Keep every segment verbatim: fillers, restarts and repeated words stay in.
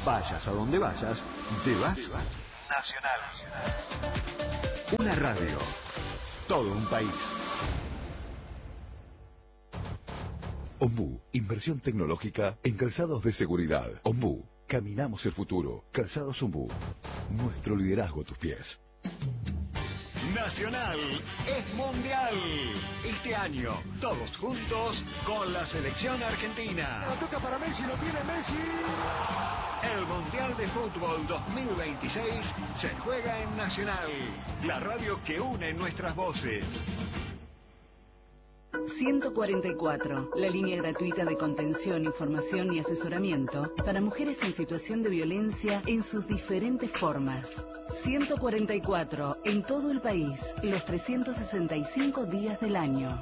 Vayas a donde vayas, llevas Nacional. Una radio. Todo un país. Ombú, inversión tecnológica en calzados de seguridad. Ombú, caminamos el futuro. Calzados Ombú, nuestro liderazgo a tus pies. Nacional es mundial. Este año, todos juntos con la selección argentina. La toca para Messi, lo tiene Messi. El Mundial de Fútbol dos mil veintiséis se juega en Nacional, la radio que une nuestras voces. ciento cuarenta y cuatro, la línea gratuita de contención, información y asesoramiento para mujeres en situación de violencia en sus diferentes formas. ciento cuarenta y cuatro, en todo el país, los trescientos sesenta y cinco días del año.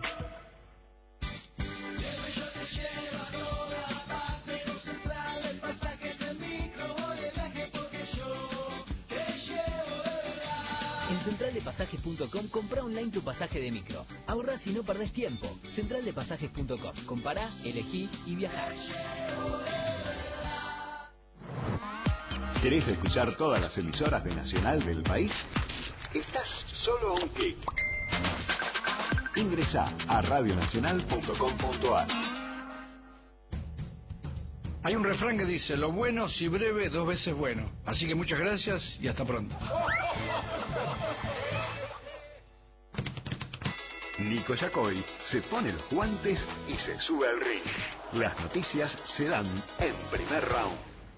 En central de pasajes punto com compra online tu pasaje de micro. Ahorrás y no perdés tiempo. central de pasajes punto com. Compará, elegí y viajá. ¿Querés escuchar todas las emisoras de Nacional del país? Estás solo a un clic. Ingresá a radio nacional punto com punto a r. Hay un refrán que dice, lo bueno si breve, dos veces bueno. Así que muchas gracias y hasta pronto. Nico Yacoy se pone los guantes y se sube al ring. Las noticias se dan en primer round.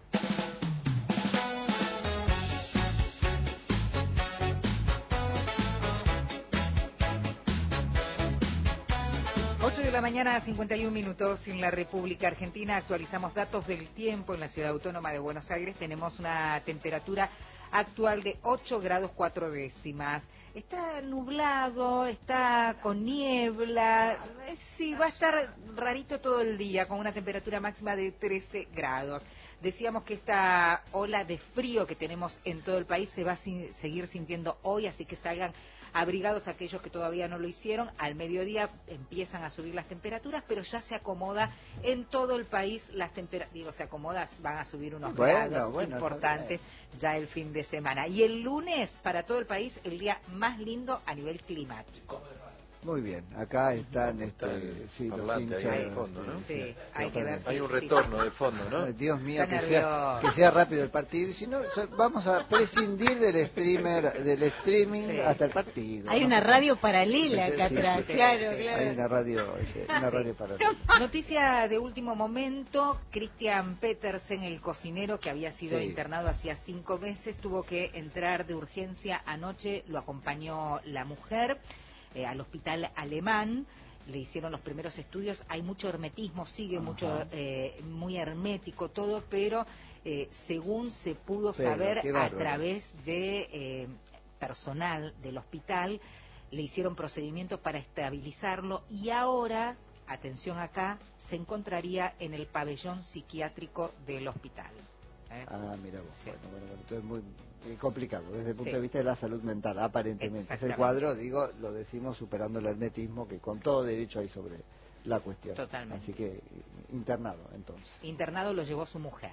ocho de la mañana, cincuenta y un minutos en la República Argentina. Actualizamos datos del tiempo en la Ciudad Autónoma de Buenos Aires. Tenemos una temperatura actual de ocho grados cuatro décimas. Está nublado, está con niebla. Sí, va a estar rarito todo el día, con una temperatura máxima de trece grados. Decíamos que esta ola de frío que tenemos en todo el país se va a sin, seguir sintiendo hoy, así que salgan abrigados aquellos que todavía no lo hicieron. Al mediodía empiezan a subir las temperaturas, pero ya se acomoda en todo el país las temperaturas. Digo, se acomoda, van a subir unos bueno, grados bueno, importantes ya el fin de semana. Y el lunes, para todo el país, el día más lindo a nivel climático. Muy bien, acá están este, sí, los hinchas ahí de fondo, ¿no? Sí, hay que ver si, hay un si, retorno de fondo, ¿no? Dios mío, Está que sea, nervioso. que sea rápido el partido. Y si no, vamos a prescindir del streamer, del streaming Sí. hasta el partido. Hay ¿no? una radio paralela acá Sí, atrás, sí, sí. claro, Sí, claro. Hay una radio, este, una radio paralela. Noticia de último momento, Christian Petersen, el cocinero que había sido Sí. internado hacía cinco meses, tuvo que entrar de urgencia anoche, lo acompañó la mujer eh, al hospital alemán, le hicieron los primeros estudios, hay mucho hermetismo, sigue Ajá. mucho, eh, muy hermético todo, pero eh, según se pudo Pero, saber qué a bárbaro. través de eh, personal del hospital, le hicieron procedimientos para estabilizarlo y ahora, atención acá, se encontraría en el pabellón psiquiátrico del hospital. ¿eh? Ah, mira vos, Sí. bueno, bueno, bueno, entonces es muy eh, complicado desde el punto Sí. de vista de la salud mental, aparentemente. Es el Exactamente. cuadro, digo, lo decimos superando el hermetismo que con todo derecho hay sobre la cuestión. Totalmente. Así que, eh, internado, entonces. Internado lo llevó su mujer.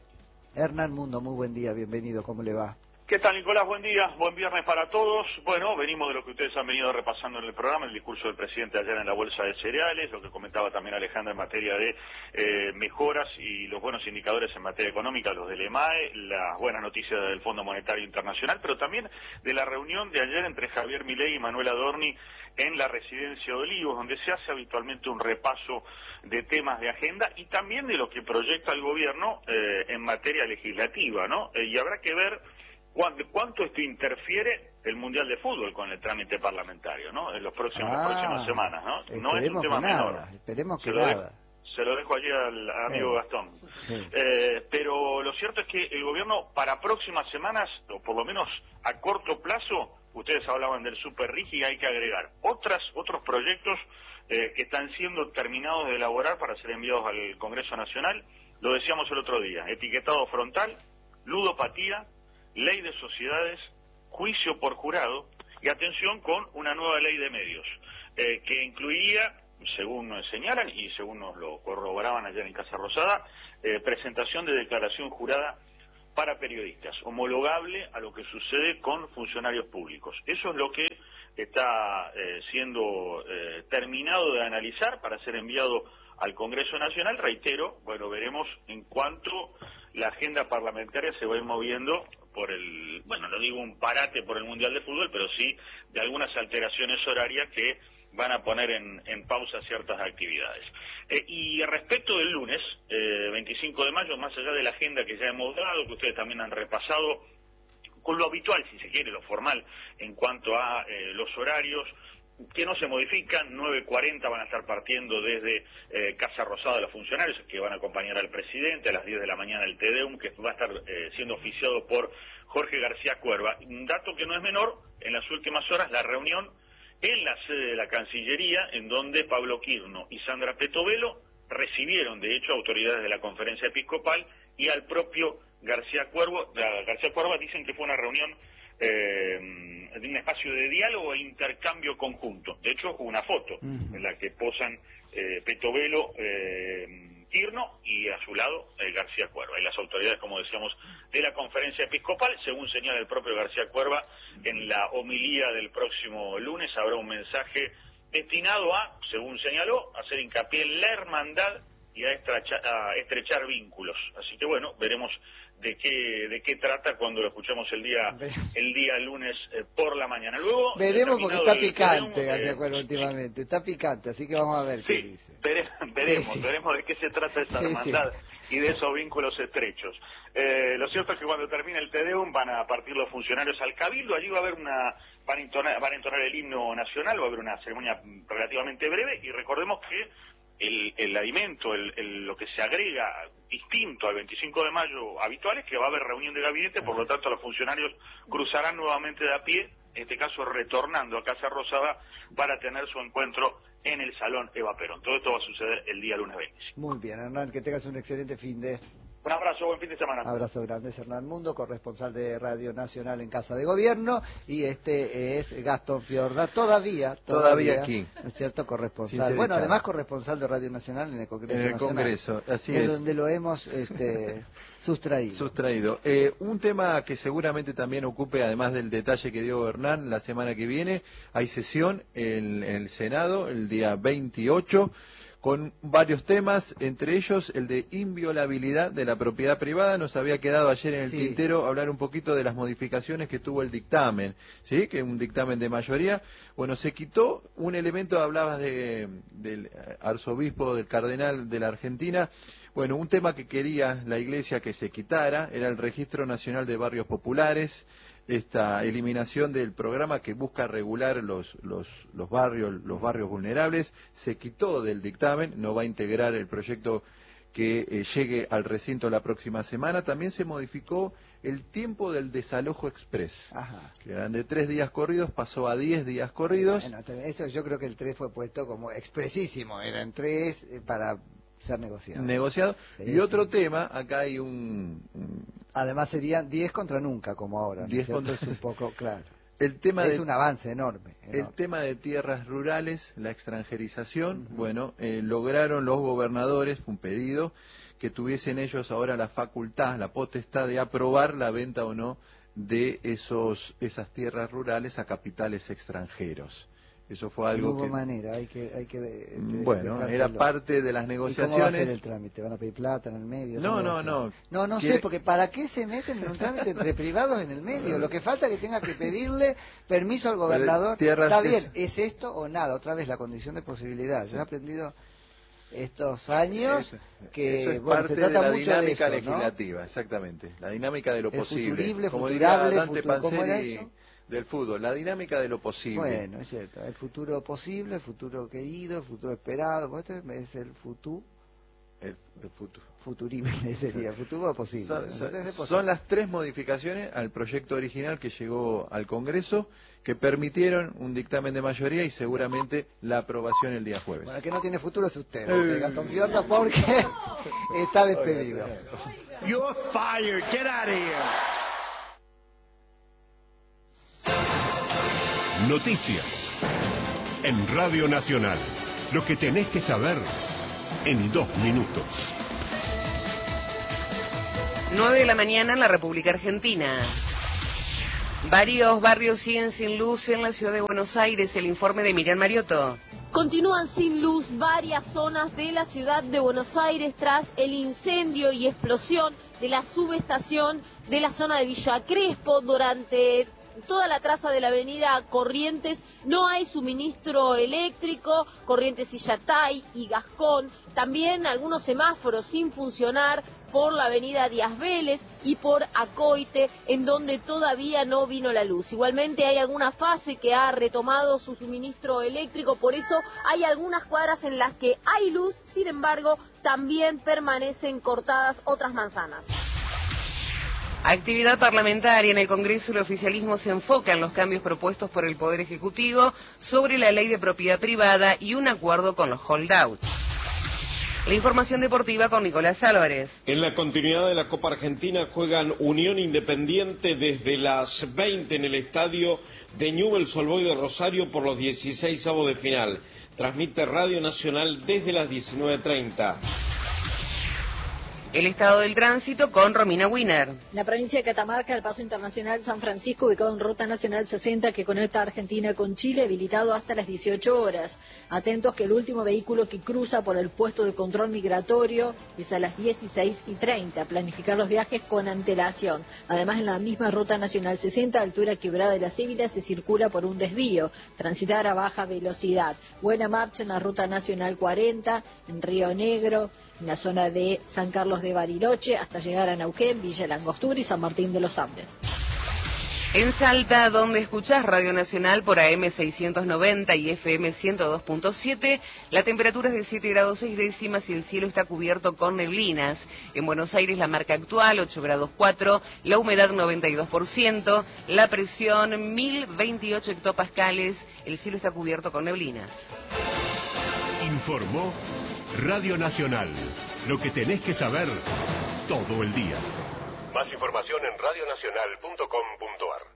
Hernán Mundo, muy buen día, bienvenido, ¿cómo le va? ¿Qué tal, Nicolás? Buen día, buen viernes para todos. Bueno, venimos de lo que ustedes han venido repasando en el programa, el discurso del presidente ayer en la Bolsa de Cereales, lo que comentaba también Alejandra en materia de eh, mejoras y los buenos indicadores en materia económica, los del E M A E, las buenas noticias del Fondo Monetario Internacional, pero también de la reunión de ayer entre Javier Milei y Manuel Adorni en la residencia de Olivos, donde se hace habitualmente un repaso de temas de agenda y también de lo que proyecta el gobierno eh, en materia legislativa, ¿no? Eh, y habrá que ver ¿cuánto esto interfiere el Mundial de Fútbol con el trámite parlamentario, ¿no? En los próximos, Ah, las próximas semanas, ¿no? No es un tema que menor. nada, esperemos que se lo nada. Dejo, se lo dejo allí al amigo Sí. Gastón. Sí. Eh, pero lo cierto es que el gobierno para próximas semanas, o por lo menos a corto plazo, ustedes hablaban del Super R I G y hay que agregar otras otros proyectos eh, que están siendo terminados de elaborar para ser enviados al Congreso Nacional. Lo decíamos el otro día, etiquetado frontal, ludopatía, ley de sociedades, juicio por jurado y atención con una nueva ley de medios eh, que incluía, según nos señalan y según nos lo corroboraban ayer en Casa Rosada, eh, presentación de declaración jurada para periodistas, homologable a lo que sucede con funcionarios públicos. Eso es lo que está eh, siendo eh, terminado de analizar para ser enviado al Congreso Nacional. Reitero, bueno, veremos en cuánto la agenda parlamentaria se va a ir moviendo por el, bueno, no digo un parate por el Mundial de Fútbol, pero sí de algunas alteraciones horarias que van a poner en, en pausa ciertas actividades. Eh, y respecto del lunes, eh, veinticinco de mayo, más allá de la agenda que ya hemos dado, que ustedes también han repasado, con lo habitual, si se quiere, lo formal, en cuanto a eh, los horarios, que no se modifican. Nueve cuarenta van a estar partiendo desde eh, Casa Rosada los funcionarios que van a acompañar al presidente, a las diez de la mañana el Te Deum, que va a estar eh, siendo oficiado por Jorge García Cuerva. Un dato que no es menor, en las últimas horas la reunión en la sede de la Cancillería, en donde Pablo Quirno y Sandra Petovelo recibieron, de hecho, autoridades de la Conferencia Episcopal y al propio García Cuervo. García Cuerva dicen que fue una reunión eh, de un espacio de diálogo e intercambio conjunto. De hecho, una foto uh-huh. en la que posan eh, Petovelo, eh, Quirno y a su lado eh, García Cuerva. Y las autoridades, como decíamos, de la Conferencia Episcopal, según señala el propio García Cuerva, en la homilía del próximo lunes habrá un mensaje destinado a, según señaló, hacer hincapié en la hermandad y a estrechar, a estrechar vínculos. Así que bueno, veremos de qué de qué trata cuando lo escuchemos el día el día lunes eh, por la mañana. Luego veremos porque está picante, el, García Cuerva, eh, últimamente, está picante, así que vamos a ver sí, qué dice. Vere, veremos, sí, sí. veremos de qué se trata esa sí, hermandad sí. y de esos vínculos estrechos. Eh, lo cierto es que cuando termine el Te Deum van a partir los funcionarios al Cabildo, allí va a haber una, van a entonar, van a entonar el himno nacional, va a haber una ceremonia relativamente breve, y recordemos que el, el alimento, el, el, lo que se agrega distinto al veinticinco de mayo habitual es que va a haber reunión de gabinete, por lo tanto los funcionarios cruzarán nuevamente de a pie, en este caso retornando a Casa Rosada para tener su encuentro en el Salón Eva Perón. Todo esto va a suceder el día lunes veinticinco. Muy bien, Hernán, que tengas un excelente fin de... Un abrazo, buen fin de semana. Abrazo grande, es Hernán Mundo, corresponsal de Radio Nacional en Casa de Gobierno, y este es Gastón Fiorda, todavía, todavía, todavía aquí, ¿no es cierto? Corresponsal, bueno, además corresponsal de Radio Nacional en el Congreso En el Nacional, Congreso, así de es. donde lo hemos este, sustraído. Sustraído. Eh, un tema que seguramente también ocupe, además del detalle que dio Hernán, la semana que viene, hay sesión en, en el Senado, el día veintiocho, con varios temas, entre ellos el de inviolabilidad de la propiedad privada. Nos había quedado ayer en el sí. tintero hablar un poquito de las modificaciones que tuvo el dictamen, ¿sí? Que es un dictamen de mayoría. Bueno, se quitó un elemento, hablabas de, del arzobispo, del cardenal de la Argentina. Bueno, un tema que quería la Iglesia que se quitara era el Registro Nacional de Barrios Populares, esta eliminación del programa que busca regular los, los, los barrios, los barrios vulnerables. Se quitó del dictamen, no va a integrar el proyecto que eh, llegue al recinto la próxima semana. También se modificó el tiempo del desalojo express, Ajá. que eran de tres días corridos, pasó a diez días corridos. Bueno, eso yo creo que el tres fue puesto como expresísimo, eran tres eh, para ser negociado. Negociado. Sí, y otro sí. tema, acá hay un, un... Además serían diez contra nunca, como ahora, ¿no? diez contra... Es un poco, claro. El tema es de... un avance enorme, enorme. El tema de tierras rurales, la extranjerización, uh-huh. bueno, eh, lograron los gobernadores, fue un pedido, que tuviesen ellos ahora la facultad, la potestad de aprobar la venta o no de esos esas tierras rurales a capitales extranjeros. Eso fue algo no hubo que... manera, hay que... Hay que de, de, bueno, era parte de las negociaciones. ¿Y cómo va a ser el trámite? ¿Van a pedir plata en el medio? No, no, no. No, no ¿Quiere... sé, porque ¿para qué se meten en un trámite entre privados en el medio? Lo que falta es que tenga que pedirle permiso al gobernador. Tierras Está bien, ¿es esto o nada? Otra vez la condición de posibilidad. Sí. Yo he aprendido estos años que eso es bueno, parte se trata de la mucho dinámica de eso, legislativa, ¿no? Exactamente. La dinámica de lo el posible. Futurible, Como futurable, diría Dante futuro, ¿cómo era Panzeri... eso? Del fútbol, la dinámica de lo posible. Bueno, es cierto, el futuro posible, el futuro querido, el futuro esperado, este es el futuro. El, el futuro. Futurible sería, el futuro posible. Son, son, son las tres modificaciones al proyecto original que llegó al Congreso, que permitieron un dictamen de mayoría y seguramente la aprobación el día jueves. Bueno, el que no tiene futuro es usted, ¿no? Gastón Fiorda, porque está despedido. You're fired, get out of here. Noticias en Radio Nacional. Lo que tenés que saber en dos minutos. nueve de la mañana en la República Argentina. Varios barrios siguen sin luz en la ciudad de Buenos Aires. El informe de Miriam Mariotto. Continúan sin luz varias zonas de la ciudad de Buenos Aires tras el incendio y explosión de la subestación de la zona de Villa Crespo. Durante toda la traza de la avenida Corrientes no hay suministro eléctrico, Corrientes y Yatay y Gascón. También algunos semáforos sin funcionar por la avenida Díaz Vélez y por Acoite, en donde todavía no vino la luz. Igualmente hay alguna fase que ha retomado su suministro eléctrico, por eso hay algunas cuadras en las que hay luz, sin embargo, también permanecen cortadas otras manzanas. Actividad parlamentaria. En el Congreso el oficialismo se enfoca en los cambios propuestos por el Poder Ejecutivo sobre la ley de propiedad privada y un acuerdo con los holdouts. La información deportiva con Nicolás Álvarez. En la continuidad de la Copa Argentina juegan Unión Independiente desde las veinte en el estadio de Newell's Old Boys de Rosario por los dieciseisavos de final. Transmite Radio Nacional desde las diecinueve treinta. El estado del tránsito con Romina Wiener. En la provincia de Catamarca, el paso internacional San Francisco, ubicado en Ruta Nacional sesenta, que conecta Argentina con Chile, habilitado hasta las dieciocho horas. Atentos que el último vehículo que cruza por el puesto de control migratorio es a las dieciséis y treinta. Planificar los viajes con antelación. Además, en la misma Ruta Nacional sesenta, altura Quebrada de la Cébila, se circula por un desvío. Transitar a baja velocidad. Buena marcha en la Ruta Nacional cuarenta, en Río Negro, en la zona de San Carlos de Bariloche, hasta llegar a Neuquén, Villa Langostura y San Martín de los Andes. En Salta, donde escuchás Radio Nacional por A M seiscientos noventa y F M ciento dos punto siete, la temperatura es de siete grados seis décimas y el cielo está cubierto con neblinas. En Buenos Aires la marca actual ocho grados cuatro, la humedad noventa y dos por ciento, la presión mil veintiocho hectopascales, el cielo está cubierto con neblinas. Informó Radio Nacional, lo que tenés que saber todo el día. Más información en radionacional punto com punto ar.